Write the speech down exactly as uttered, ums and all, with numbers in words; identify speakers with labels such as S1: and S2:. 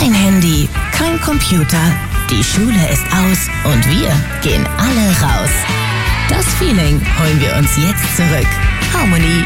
S1: Kein Handy, kein Computer, die Schule ist aus und wir gehen alle raus. Das Feeling holen wir uns jetzt zurück. Harmony